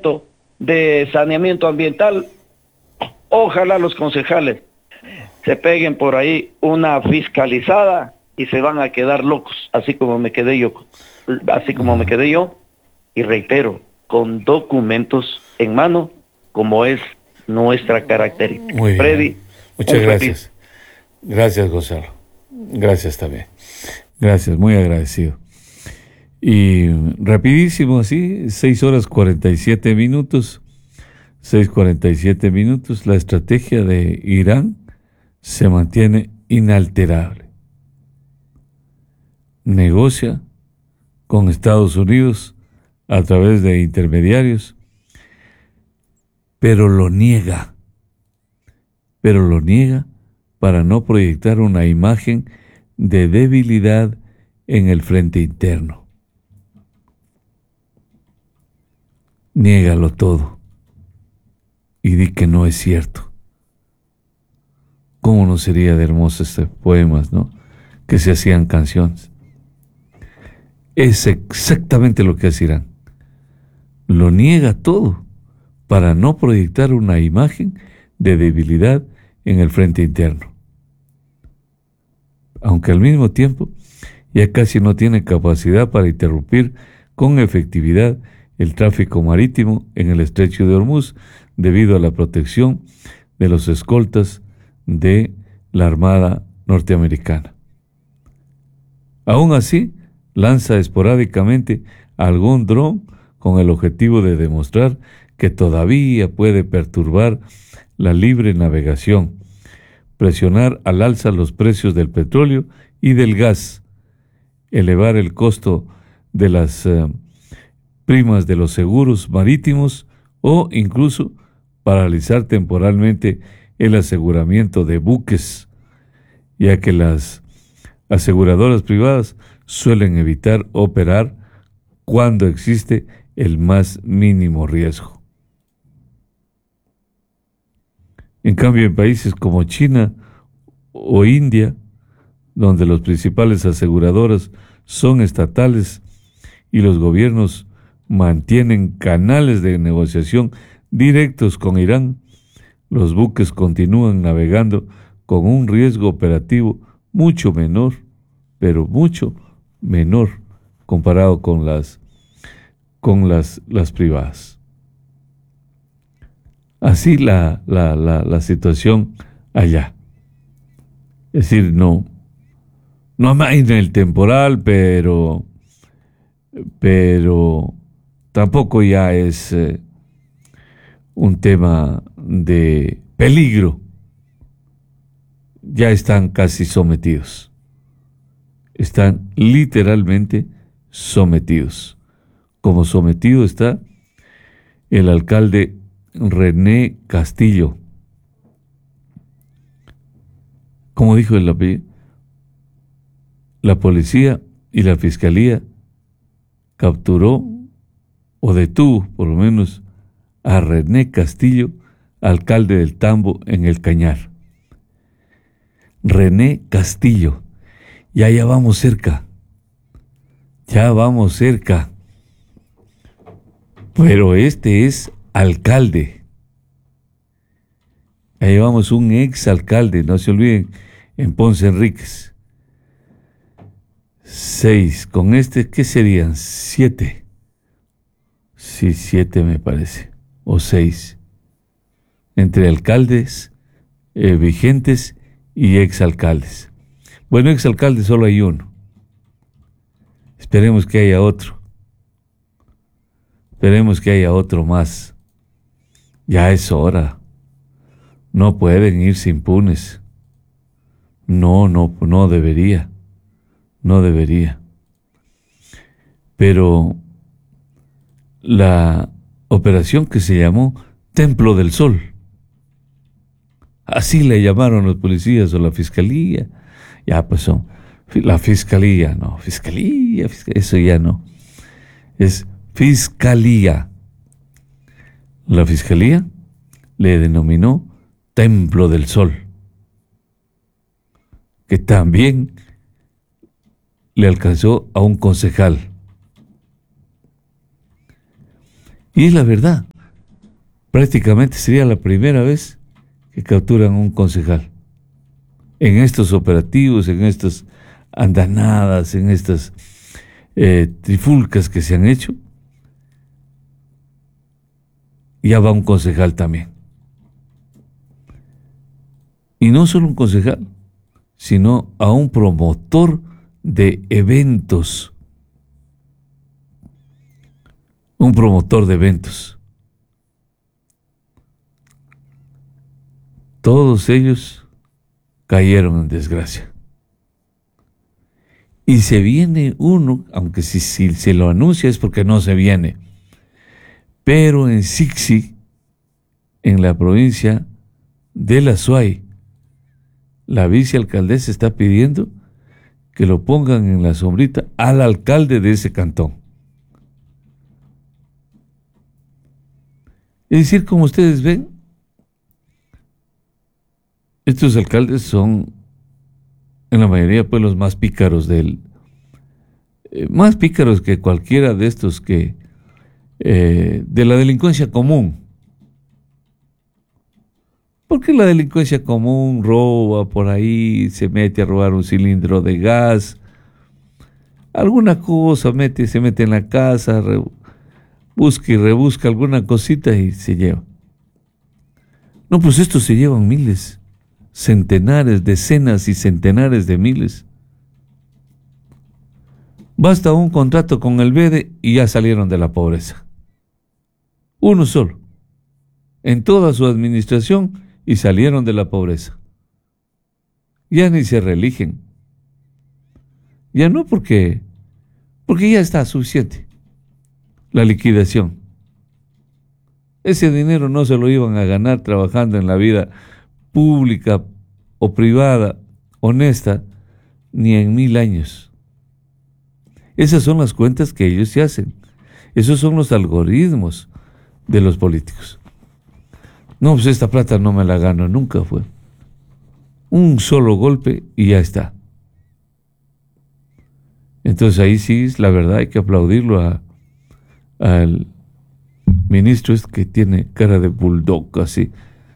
departamento de saneamiento ambiental, ojalá los concejales se peguen por ahí una fiscalizada y se van a quedar locos, así como me quedé yo, y reitero, con documentos en mano, como es nuestra característica. Muy bien. Freddy, Muchas gracias. Gracias, Gonzalo. Gracias también. Gracias, muy agradecido. Y rapidísimo, así, 6:47. 6:47. La estrategia de Irán se mantiene inalterable. Negocia con Estados Unidos a través de intermediarios, pero lo niega para no proyectar una imagen de debilidad en el frente interno. Niégalo todo y di que no es cierto. ¿Cómo no sería de hermosos poemas, no? Que se hacían canciones. Es exactamente lo que hace Irán. Lo niega todo para no proyectar una imagen de debilidad en el frente interno. Aunque al mismo tiempo ya casi no tiene capacidad para interrumpir con efectividad el tráfico marítimo en el estrecho de Hormuz debido a la protección de los escoltas de la Armada norteamericana. Aún así, lanza esporádicamente algún dron con el objetivo de demostrar que todavía puede perturbar la libre navegación, presionar al alza los precios del petróleo y del gas, elevar el costo de las primas de los seguros marítimos o incluso paralizar temporalmente el aseguramiento de buques, ya que las aseguradoras privadas suelen evitar operar cuando existe el más mínimo riesgo. En cambio, en países como China o India, donde las principales aseguradoras son estatales y los gobiernos mantienen canales de negociación directos con Irán, los buques continúan navegando con un riesgo operativo mucho menor, pero mucho menor comparado con las privadas. Así la situación allá. Es decir, no amaina el temporal, pero tampoco ya es un tema de peligro. Ya están casi sometidos. Están literalmente sometidos. Como sometido está el alcalde René Castillo. Como dijo el apellido, la policía y la fiscalía capturó o detuvo por lo menos a René Castillo, alcalde del Tambo en el Cañar. René Castillo, ya vamos cerca, pero este es alcalde. Ya llevamos un ex alcalde, no se olviden, en Ponce Enríquez. 6, con este, ¿qué serían? 7. Sí, 7 me parece, o 6. Entre alcaldes vigentes y exalcaldes. Bueno, exalcaldes solo hay uno. Esperemos que haya otro. Esperemos que haya otro más. Ya es hora. No pueden irse impunes. No debería. No debería. Pero la operación que se llamó Templo del Sol, así le llamaron los policías o la fiscalía. Ya pues son la fiscalía, no, fiscalía, eso ya no. Es fiscalía. La fiscalía le denominó Templo del Sol, que también le alcanzó a un concejal. Y es la verdad, prácticamente sería la primera vez que capturan a un concejal. En estos operativos, en estas andanadas, en estas trifulcas que se han hecho, ya va un concejal también. Y no solo un concejal, sino a un promotor de eventos. Un promotor de eventos. Todos ellos cayeron en desgracia. Y se viene uno, aunque si se lo anuncia es porque no se viene. Pero en Sixi, en la provincia de La Suay, la vicealcaldesa está pidiendo que lo pongan en la sombrita al alcalde de ese cantón. Es decir, como ustedes ven, estos alcaldes son, en la mayoría, pues los más pícaros más pícaros que cualquiera de estos que de la delincuencia común. Porque la delincuencia común roba por ahí, se mete a robar un cilindro de gas, alguna cosa, se mete en la casa, busca y rebusca alguna cosita y se lleva. No, pues estos se llevan miles, centenares, decenas y centenares de miles. Basta un contrato con el BEDE y ya salieron de la pobreza. Uno solo, en toda su administración, y salieron de la pobreza. Ya ni se reeligen. Ya no porque ya está suficiente la liquidación. Ese dinero no se lo iban a ganar trabajando en la vida pública o privada, honesta, ni en 1000 años. Esas son las cuentas que ellos se hacen. Esos son los algoritmos de los políticos. No, pues esta plata no me la gano, nunca fue. Un solo golpe y ya está. Entonces ahí sí, la verdad, hay que aplaudirlo al ministro que tiene cara de bulldog, así.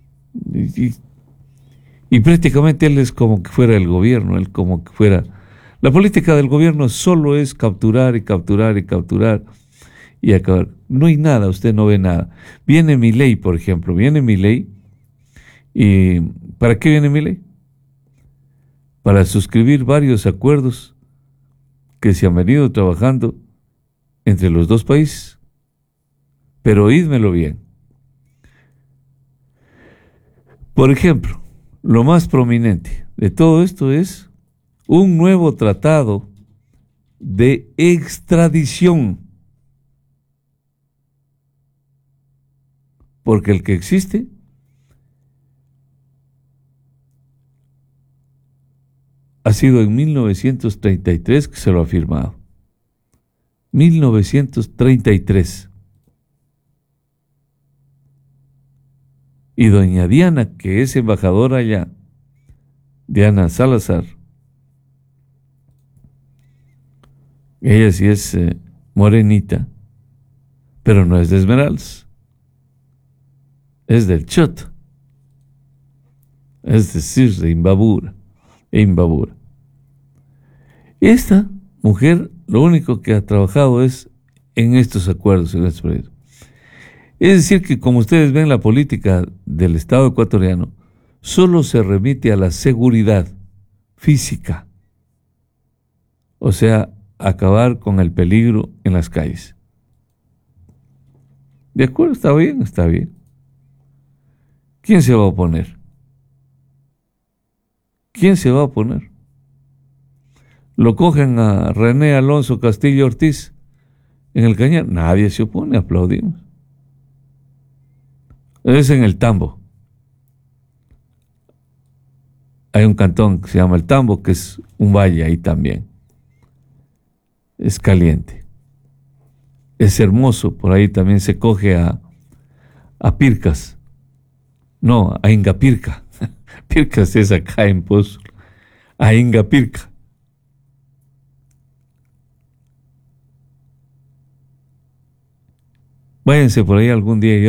Y prácticamente él es como que fuera el gobierno, él como que fuera... La política del gobierno solo es capturar y capturar y capturar y acabar. No hay nada, usted no ve nada. Viene Milei, por ejemplo, ¿y para qué viene Milei? Para suscribir varios acuerdos que se han venido trabajando entre los dos países. Pero oídmelo bien. Por ejemplo, lo más prominente de todo esto es un nuevo tratado de extradición. Porque el que existe ha sido en 1933 que se lo ha firmado. 1933. Y doña Diana, que es embajadora allá, Diana Salazar, ella sí es morenita, pero no es de Esmeraldas, es del Chota, es decir, de Imbabura. Esta mujer lo único que ha trabajado es en estos acuerdos, en estos proyectos. Es decir que, como ustedes ven, la política del Estado ecuatoriano solo se remite a la seguridad física, o sea, acabar con el peligro en las calles. ¿De acuerdo? Está bien, está bien. ¿Quién se va a oponer? ¿Quién se va a oponer? Lo cogen a René Alonso Castillo Ortiz en el Cañar. Nadie se opone, aplaudimos. Es en el Tambo. Hay un cantón que se llama el Tambo, que es un valle ahí también. Es caliente. Es hermoso. Por ahí también se coge a Pircas. No, a Ingapirca. Pircas es acá en Pozo. A Ingapirca. Váyanse por ahí algún día.